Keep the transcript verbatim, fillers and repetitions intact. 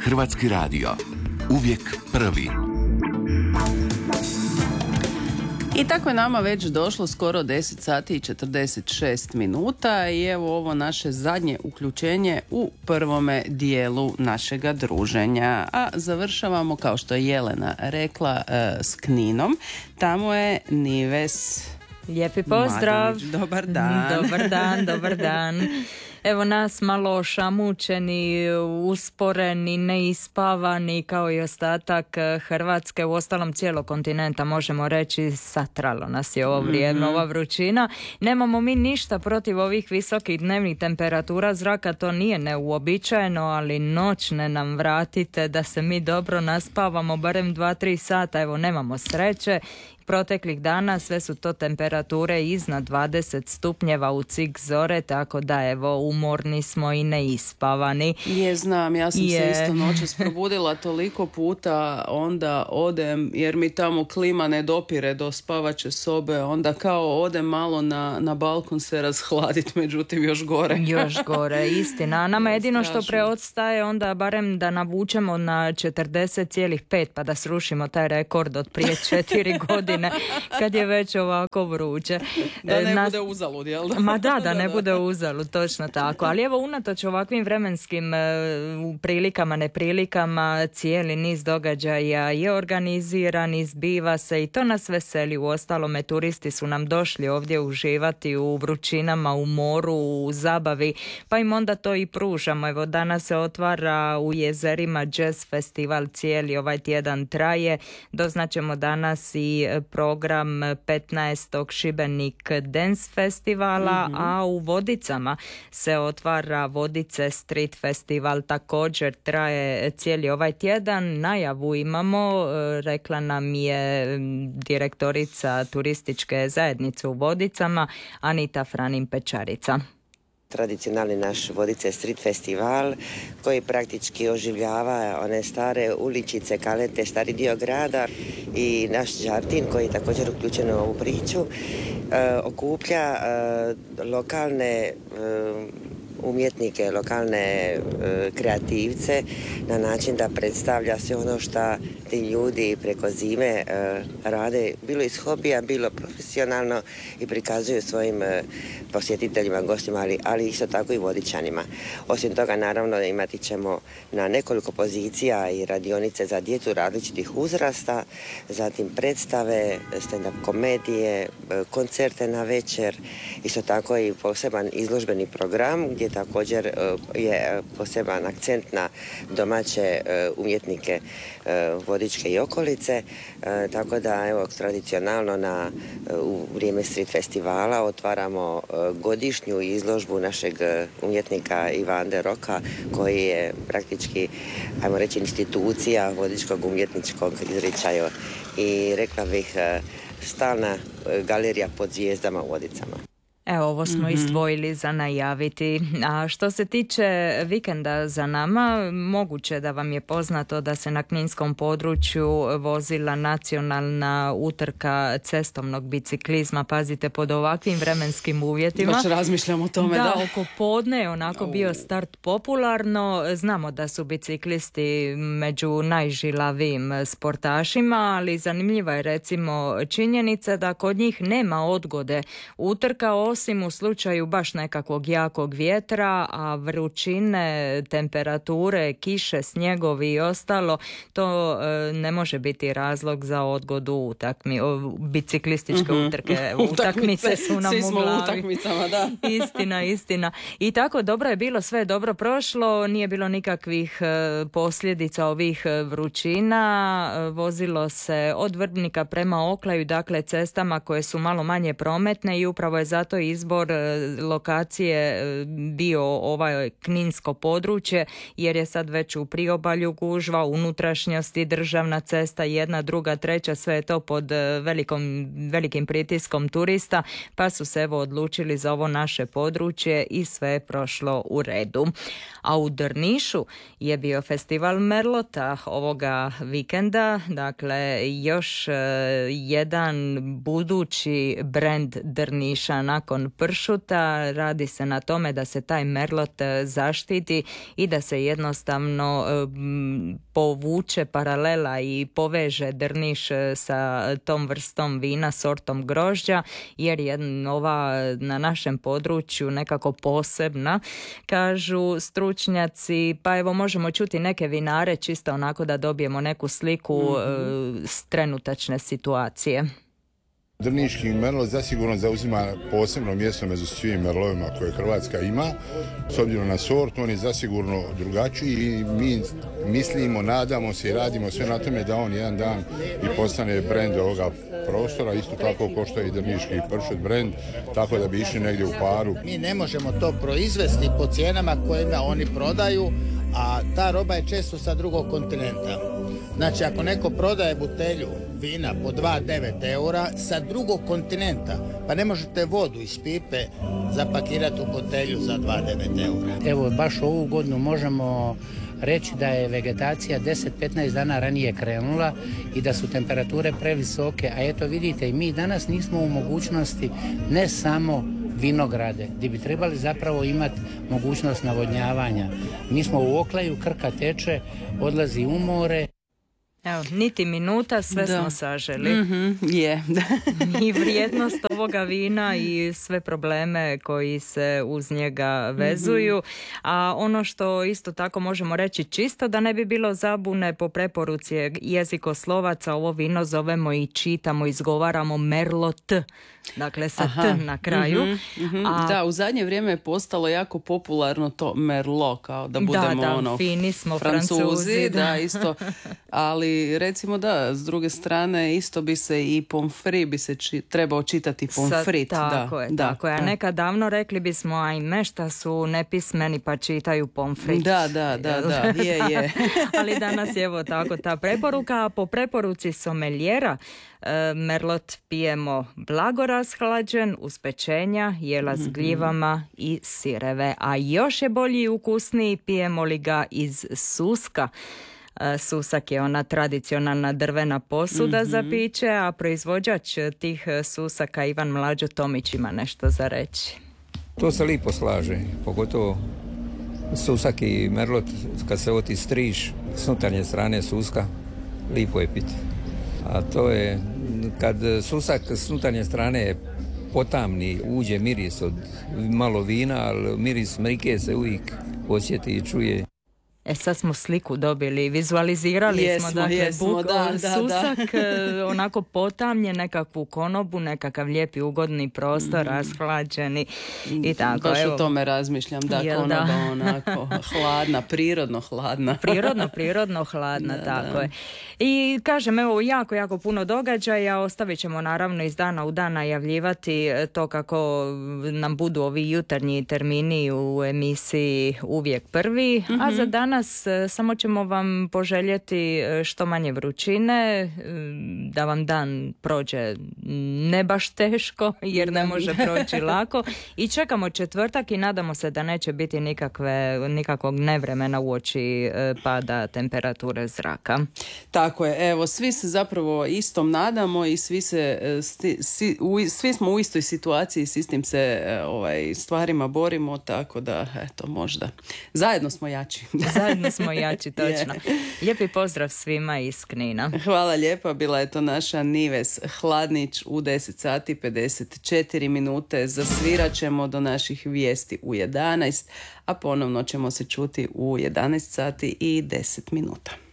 Hrvatski radio. Uvijek prvi. I tako je nama već došlo skoro deset sati i četrdeset šest minuta i evo ovo naše zadnje uključenje u prvome dijelu našega druženja. A završavamo, kao što je Jelena rekla, s Kninom. Tamo je Nives. Lijepi pozdrav. Madunić. Dobar dan. Dobar dan, dobar dan. Evo nas malo šamučeni, usporeni, neispavani kao i ostatak Hrvatske, u ostalom cijelog kontinenta možemo reći, satralo nas je ovo vrijeme, mm-hmm. ova vrućina. Nemamo mi ništa protiv ovih visokih dnevnih temperatura zraka, to nije neuobičajeno, ali noćne nam vratite da se mi dobro naspavamo, barem dva do tri sata, evo nemamo sreće. Proteklih dana sve su to temperature iznad dvadeset stupnjeva u cik zore, tako da evo umorni smo i neispavani. Je, znam, ja sam je. se isto noćas probudila toliko puta, onda odem, jer mi tamo klima ne dopire do spavaće sobe, onda kao odem malo na, na balkon se razhladit, međutim još gore. Još gore, istina. Nama jedino što preostaje onda barem da navučemo na četrdeset zarez pet pa da srušimo taj rekord od prije četiri godine. Kad je već ovako vruće. Da ne Nas... bude uzalud, jel da? Ma da, da ne bude uzalud, točno tako. Ali evo, unatoč ovakvim vremenskim uh, prilikama, neprilikama, cijeli niz događaja je organiziran, izbiva se i to nas veseli. Uostalome, turisti su nam došli ovdje uživati u vrućinama, u moru, u zabavi, pa im onda to i pružamo. Evo, danas se otvara u jezerima jazz festival, cijeli ovaj tjedan traje. Doznaćemo danas i program petnaestog Šibenik Dance festivala, mm-hmm. a u Vodicama se otvara Vodice Street Festival, također traje cijeli ovaj tjedan. Najavu imamo, rekla nam je direktorica turističke zajednice u Vodicama, Anita Franin-Pečarica. Tradicionalni naš Vodice Street Festival koji praktički oživljava one stare uličice, kalete, stari dio grada i naš Đardin koji je također uključen u ovu priču e, okuplja e, lokalne e, umjetnike, lokalne e, kreativce na način da predstavlja sve ono što ti ljudi preko zime e, rade, bilo iz hobija, bilo profesionalno i prikazuju svojim e, posjetiteljima, gostima, ali, ali isto tako i Vodičanima. Osim toga, naravno, imati ćemo na nekoliko pozicija i radionice za djecu različitih uzrasta, zatim predstave, stand-up komedije, koncerte na večer, isto tako i poseban izložbeni program gdje također je poseban akcent na domaće umjetnike Vodičke i okolice, tako da evo tradicionalno na, u vrijeme street festivala otvaramo godišnju izložbu našeg umjetnika Ivande Roka koji je praktički, ajmo reći, institucija vodičkog umjetničkog izričaja i rekla bih stalna galerija pod zvijezdama u Vodicama. Evo, ovo smo mm-hmm. izdvojili za najaviti. A što se tiče vikenda za nama, moguće da vam je poznato da se na kninskom području vozila nacionalna utrka cestovnog biciklizma. Pazite, pod ovakvim vremenskim uvjetima. Baš razmišljam o tome, da. Da, oko podne je onako oh. bio start popularno. Znamo da su biciklisti među najžilavijim sportašima, ali zanimljiva je recimo činjenica da kod njih nema odgode utrka, osim u slučaju baš nekakvog jakog vjetra, a vrućine, temperature, kiše, snjegovi i ostalo, to e, ne može biti razlog za odgodu utakmi, o, biciklističke mm-hmm. utrke. Utakmice su nam Svi u smo glavi. u utakmicama, da. Istina, istina. I tako, dobro je bilo, sve je dobro prošlo, nije bilo nikakvih e, posljedica ovih vrućina. E, vozilo se od Vrbnika prema Oklaju, dakle cestama koje su malo manje prometne i upravo je zato izbor lokacije bio ovaj kninsko područje, jer je sad već u priobalju gužva, unutrašnjosti, državna cesta, jedna, druga, treća, sve je to pod velikom, velikim pritiskom turista, pa su se evo odlučili za ovo naše područje i sve je prošlo u redu. A u Drnišu je bio festival Merlota ovoga vikenda, dakle još jedan budući brend Drniša nakon nakon pršuta. Radi se na tome da se taj merlot zaštiti i da se jednostavno povuče paralela i poveže drniš sa tom vrstom vina, sortom grožđa, jer je ova na našem području nekako posebna, kažu stručnjaci. Pa evo, možemo čuti neke vinare čisto onako da dobijemo neku sliku mm-hmm. s trenutačne situacije. Drniški merlot zasigurno zauzima posebno mjesto među svim merlovima koje Hrvatska ima. S obzirom na sort, on je zasigurno drugačiji i mi mislimo, nadamo se i radimo sve na tome da on jedan dan i postane brend ovoga prostora, isto tako kao što je i drniški pršut brend, tako da bi išli negdje u paru. Mi ne možemo to proizvesti po cijenama kojima oni prodaju, a ta roba je često sa drugog kontinenta. Znači, ako neko prodaje butelju vina po dva zarez devet eura sa drugog kontinenta, pa ne možete vodu iz pipe zapakirati u butelju za dva zarez devet eura. Evo, baš ovu godinu možemo reći da je vegetacija deset do petnaest dana ranije krenula i da su temperature previsoke, a eto vidite, mi danas nismo u mogućnosti ne samo vinograde, gdje bi trebali zapravo imati mogućnost navodnjavanja. Mi smo u Oklaju, Krka teče, odlazi u more. Evo, niti minuta, sve da. smo saželi. Mm-hmm, je. I vrijednost ovoga vina i sve probleme koji se uz njega vezuju. Mm-hmm. A ono što isto tako možemo reći, čisto da ne bi bilo zabune, po preporuci jezikoslovaca ovo vino zovemo i čitamo, izgovaramo merlot. Dakle, sa Aha. t na kraju. Mm-hmm, mm-hmm. A, da, u zadnje vrijeme je postalo jako popularno to merlot, kao da budemo da, da, ono fini smo Francuzi, Francuzi, da. da, isto. Ali recimo da, s druge strane isto bi se i pomfrit bi se či, trebao čitati pomfrit. Sa, tako da, je, da, tako je. A da. nekad davno rekli bismo, ajme, šta su nepismeni pa čitaju pomfrit. Da, da, da, da, je, je. Ali danas je evo tako ta preporuka, a po preporuci someljera merlot pijemo blago rashlađen, uz pečenja, jela s gljivama i sireve. A još je bolji i ukusniji pijemo li ga iz suska. Susak je ona tradicionalna drvena posuda mm-hmm. za piće, a proizvođač tih susaka Ivan Mlađo Tomić ima nešto za reći. To se lipo slaže, pogotovo susak i merlot, kad se oti striž s unutarnje strane suska, lipo je piti. A to je, kad susak s unutarnje strane potamni, uđe miris od malo vina, ali miris mrike se uvijek osjeti i čuje. E sad smo sliku dobili, vizualizirali jesmo, smo, dakle, jesmo, buk, da, da, susak, da. onako potamlje, nekakvu konobu, nekakav lijepi ugodni prostor, mm. rashlađeni i tako. Baš evo. o tome razmišljam, da, Jel, konoba da? onako hladna, prirodno hladna. Prirodno, prirodno hladna, da, tako da. je. I kažem, evo, jako, jako puno događaja, ostavit ćemo naravno iz dana u dan najavljivati to kako nam budu ovi jutarnji termini u emisiji Uvijek prvi, mm-hmm. a za danas samo ćemo vam poželjeti što manje vrućine, da vam dan prođe ne baš teško, jer ne može proći lako, i čekamo četvrtak i nadamo se da neće biti nikakve, nikakvog nevremena uoči pada temperature zraka. Tako je, evo, svi se zapravo istom nadamo i svi se sti, si, u, svi smo u istoj situaciji, s istim se ovaj, stvarima borimo, tako da, eto, možda zajedno smo jači. Zajedno smo jači, točno. Lijepi pozdrav svima iz Knina. Hvala lijepa, bila je to naša Nives Hladnić u deset sati pedeset četiri minute. Zasvirat ćemo do naših vijesti u jedanaest, a ponovno ćemo se čuti u jedanaest sati i deset minuta.